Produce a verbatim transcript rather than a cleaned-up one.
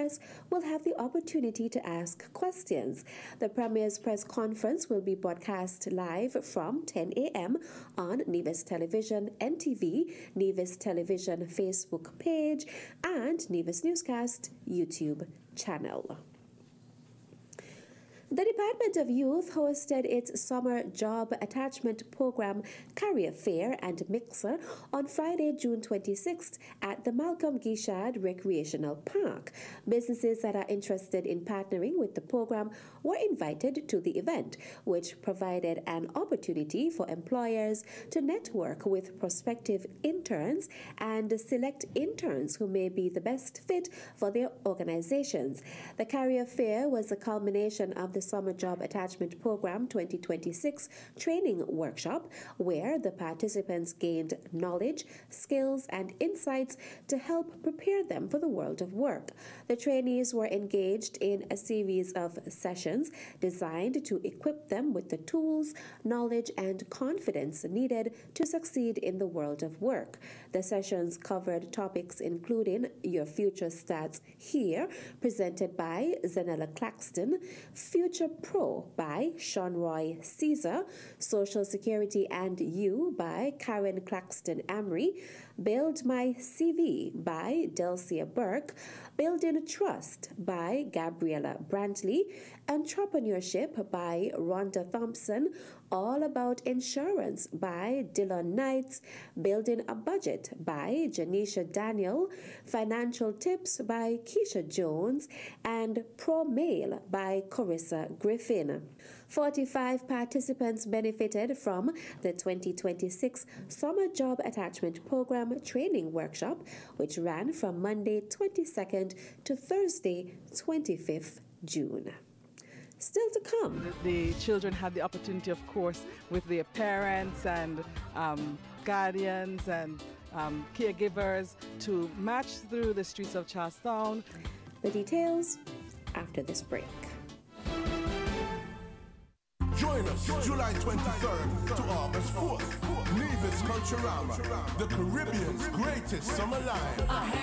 press will have the opportunity to ask questions. The Premier's press conference will be broadcast live from ten a.m. on Nevis Television N T V, Nevis Television Facebook page, and Nevis Newscast YouTube channel. The Department of Youth hosted its Summer Job Attachment Program Career Fair and Mixer on Friday, June twenty-sixth at the Malcolm Guichard Recreational Park. Businesses that are interested in partnering with the program were invited to the event, which provided an opportunity for employers to network with prospective interns and select interns who may be the best fit for their organizations. The Career Fair was a culmination of the Summer Job Attachment Program twenty twenty-six training workshop, where the participants gained knowledge, skills, and insights to help prepare them for the world of work. The trainees were engaged in a series of sessions designed to equip them with the tools, knowledge, and confidence needed to succeed in the world of work. The sessions covered topics including Your Future Starts Here, presented by Zanella Claxton, Future Pro by Sean Roy Caesar, Social Security and You by Karen Claxton Amory, Build My C V by Delcia Burke, Building Trust by Gabriella Brantley, Entrepreneurship by Rhonda Thompson, All About Insurance by Dylan Knights, Building a Budget by Janisha Daniel, Financial Tips by Keisha Jones, and Pro Mail by Carissa Griffin. forty-five participants benefited from the twenty twenty-six Summer Job Attachment Program training workshop, which ran from Monday twenty-second to Thursday twenty-fifth June. Still to come. The children had the opportunity, of course, with their parents and um, guardians and um, caregivers to march through the streets of Charlestown. The details after this break. Join us July twenty-third to August fourth. Nevis Culturama, the Caribbean's greatest summer live.